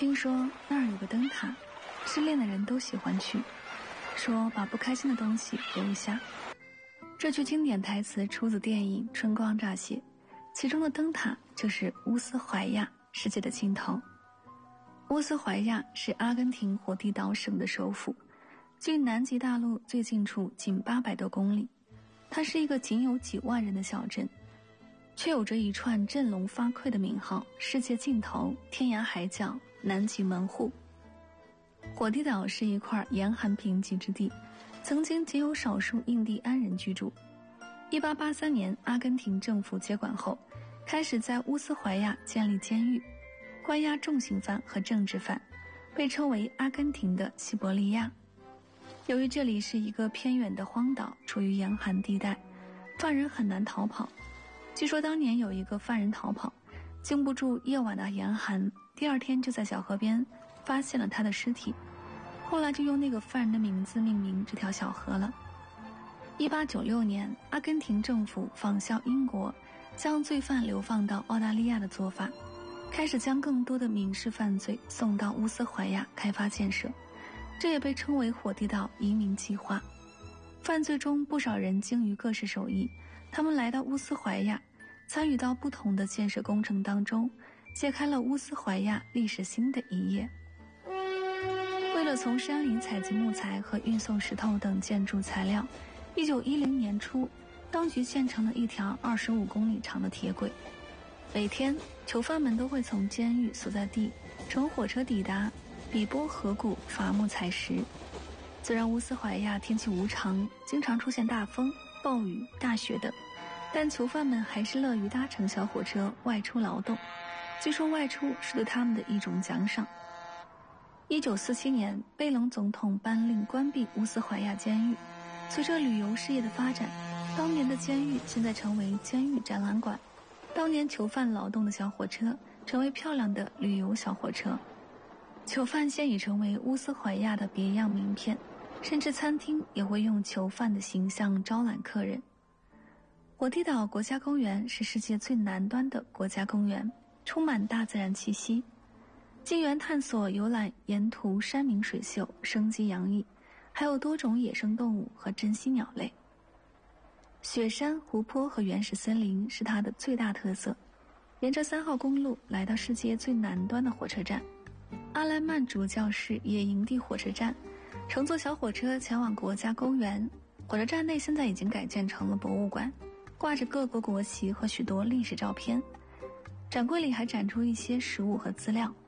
听说那儿有个灯塔，失恋的人都喜欢去，说把不开心的东西留下。这句经典台词出自电影《春光乍泄》，其中的灯塔就是乌斯怀亚，世界的尽头。乌斯怀亚是阿根廷火地岛省的首府，距南极大陆最近处仅800多公里。它是一个仅有几万人的小镇，却有着一串振聋发聩的名号：世界尽头、天涯海角、南极门户。火地岛是一块严寒贫瘠之地，曾经仅有少数印第安人居住。1883年，阿根廷政府接管后，开始在乌斯怀亚建立监狱，关押重刑犯和政治犯，被称为阿根廷的西伯利亚。由于这里是一个偏远的荒岛，处于严寒地带，犯人很难逃跑。据说当年有一个犯人逃跑，经不住夜晚的严寒，第二天就在小河边发现了他的尸体，后来就用那个犯人的名字命名这条小河了。1896年，阿根廷政府仿效英国将罪犯流放到澳大利亚的做法，开始将更多的民事犯罪送到乌斯怀亚开发建设，这也被称为火地岛移民计划。犯罪中不少人精于各式手艺，他们来到乌斯怀亚，参与到不同的建设工程当中，揭开了乌斯怀亚历史新的一页。为了从山林采集木材和运送石头等建筑材料，1910年初，当局建成了一条25公里长的铁轨。每天，囚犯们都会从监狱所在地乘火车抵达比波河谷伐木采石。虽然乌斯怀亚天气无常，经常出现大风、暴雨、大雪等，但囚犯们还是乐于搭乘小火车外出劳动。据说外出是对他们的一种奖赏。1947年，贝隆总统颁令关闭乌斯怀亚监狱。随着旅游事业的发展，当年的监狱现在成为监狱展览馆，当年囚犯劳动的小火车成为漂亮的旅游小火车。囚犯现已成为乌斯怀亚的别样名片，甚至餐厅也会用囚犯的形象招揽客人。火地岛国家公园是世界最南端的国家公园，充满大自然气息。进园探索游览沿途山明水秀，生机洋溢，还有多种野生动物和珍稀鸟类。雪山、湖泊和原始森林是它的最大特色。沿着3号公路来到世界最南端的火车站阿莱曼主教室野营地火车站，乘坐小火车前往国家公园。火车站内现在已经改建成了博物馆，挂着各国国旗和许多历史照片，展柜里还展出一些食物和资料。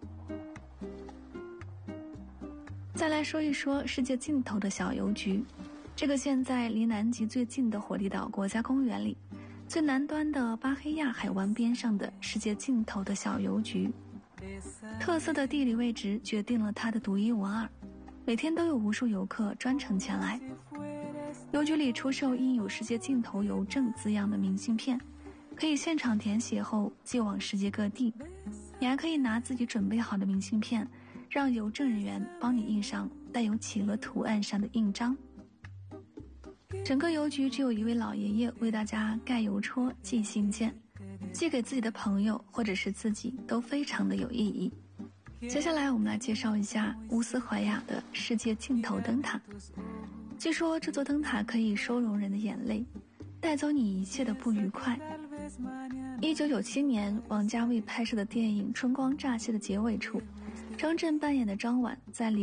再来说一说世界尽头的小邮局，这个现在离南极最近的火地岛国家公园里，最南端的巴黑亚海湾边上的世界尽头的小邮局，特色的地理位置决定了它的独一无二，每天都有无数游客专程前来。邮局里出售印有世界尽头邮政字样的明信片，可以现场填写后寄往世界各地。你还可以拿自己准备好的明信片，让邮政人员帮你印上带有企鹅图案上的印章。整个邮局只有一位老爷爷为大家盖邮戳、寄信件，寄给自己的朋友或者是自己都非常的有意义。接下来我们来介绍一下乌斯怀亚的世界尽头灯塔。据说这座灯塔可以收容人的眼泪，带走你一切的不愉快。1997年，王家卫拍摄的电影《春光乍泄》的结尾处，张震扮演的张婉在